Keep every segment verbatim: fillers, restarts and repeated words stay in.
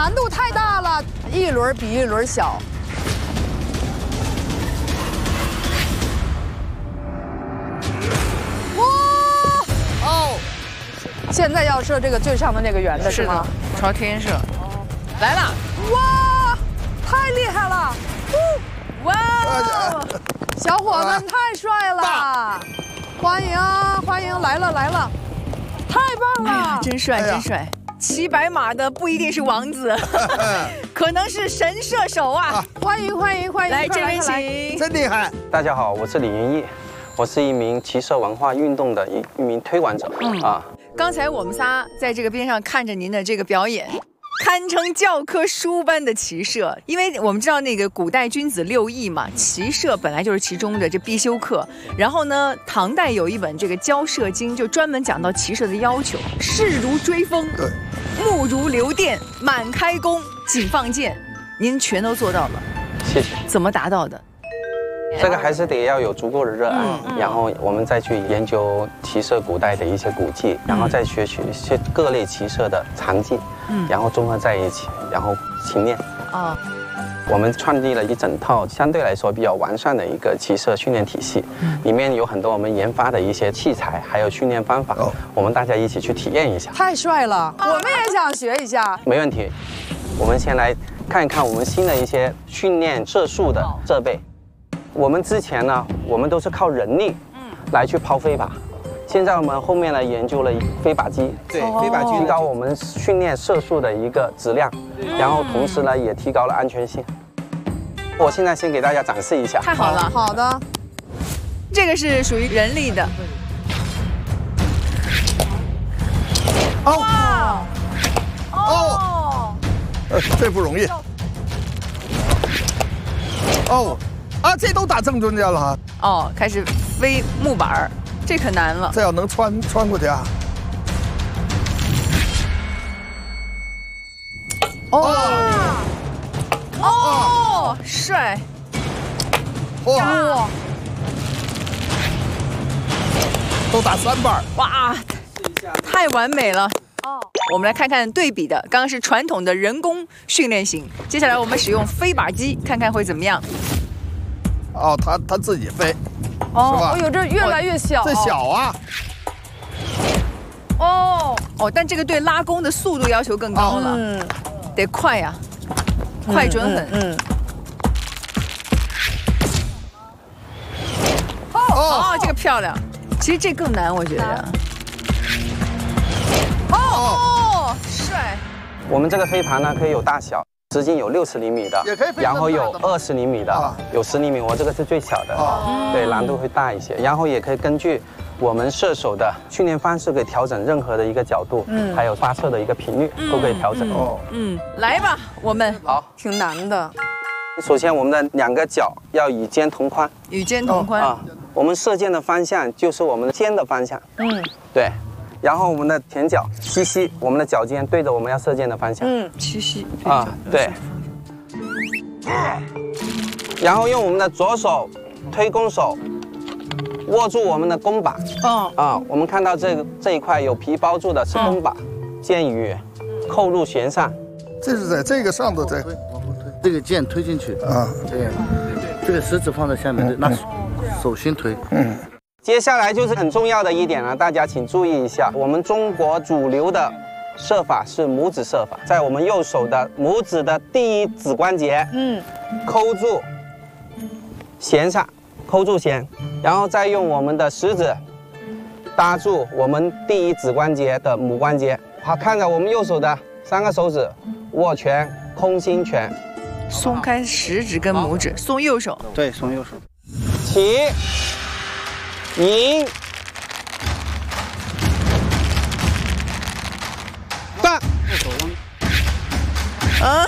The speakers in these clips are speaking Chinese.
难度太大了，一轮比一轮小。哇！哦，现在要射这个最上的那个圆的是吗？ 朝天射，来了！ 哇，太厉害了！哇！小伙子太帅了！欢迎啊，欢迎！来了来了，太棒了！ 真帅真帅！骑白马的不一定是王子，可能是神射手啊！ 欢迎欢迎欢迎！ 来这边请， 真厉害！ 大家好，我是李云逸，我是一名骑射文化运动的一一名推广者。嗯啊， 刚才我们仨在这个边上看着您的这个表演。堪称教科书般的骑射，因为我们知道那个古代君子六艺嘛，骑射本来就是其中的这必修课。然后呢，唐代有一本这个《教射经》，就专门讲到骑射的要求：势如追风， 对， 目如流电，满开弓，紧放箭。您全都做到了， 谢谢。 怎么达到的？ 这个还是得要有足够的热爱， 嗯、 然后我们再去研究骑射古代的一些古迹，然后再学取一些各类骑射的场景，嗯，然后综合在一起，然后勤练。哦，我们创立了一整套相对来说比较完善的一个骑射训练体系，嗯、里面有很多我们研发的一些器材，还有训练方法，哦、我们大家一起去体验一下。 太帅了，我们也想学一下。 没问题，我们先来看一看我们新的一些训练射速的设备。我们之前呢，我们都是靠人力，嗯，来去抛飞靶。现在我们后面呢研究了飞靶机， 对，飞靶机提高我们训练射速的一个质量，然后同时呢也提高了安全性。我现在先给大家展示一下。 太好了， 好的。 这个是属于人力的。 哦哦，呃，这不容易。哦。啊，这都打正中间了哈！ 哦，开始飞木板儿，这可难了。 这要能穿穿过去啊！ 哦哦，帅！ 哇！都打三瓣！ 哇，太完美了！哦，我们来看看对比的，刚刚是传统的人工训练型，接下来我们使用飞靶机，看看会怎么样。 哦，它它自己飞， 哦，是吧？哎呦，这越来越小， 这小啊！ 哦哦，但这个对拉弓的速度要求更高了，嗯，得快呀，快准狠，嗯。哦哦，这个漂亮，其实这更难，我觉得。哦，帅！ 我们这个飞盘呢，可以有大小。直径有六十厘米的， 也可以飞然后有二十厘米的，啊、有十厘米，我这个是最小的，啊、对，难度会大一些。然后也可以根据我们射手的训练方式，可以调整任何的一个角度，嗯，还有发射的一个频率、嗯、都可以调整。哦， 嗯，来吧，我们好， 挺难的。 首先，我们的两个脚要与肩同宽， 与肩同宽啊。 我们射箭的方向就是我们的肩的方向，嗯，对。然后我们的前脚屈膝，我们的脚尖对着我们要射箭的方向。嗯， 屈膝啊，对。然后用我们的左手推弓手握住我们的弓把。哦啊，我们看到这个这一块有皮包住的是弓把，箭羽扣入弦上。 这是在这个上头在， 这个箭推进去啊，对，这个食指放在下面，拿手心推。嗯。 接下来就是很重要的一点了，大家请注意一下，我们中国主流的射法是拇指射法，在我们右手的拇指的第一指关节，嗯，扣住弦上，扣住弦，然后再用我们的食指搭住我们第一指关节的母关节。好，看着我们右手的三个手指握拳、空心拳， 松开食指跟拇指，松右手， 对，松右手， 起。迎，放， 啊，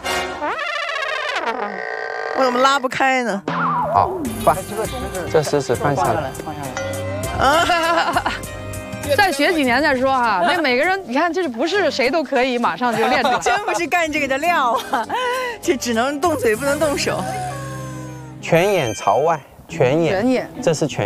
我怎么拉不开呢？ 好，放，这食指放下来，放下来。 啊，再学几年再说哈。那每个人，你看，这不是谁都可以马上就练出来， 真不是干这个的料啊！这只能动嘴不能动手。 拳眼朝外，拳眼， 拳眼， 这是拳。